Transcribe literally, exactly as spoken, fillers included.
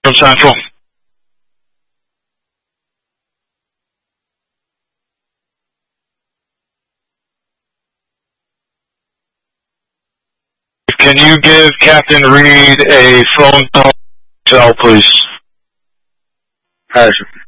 from Central. Can you give Captain Reed a phone call, please? Harrison.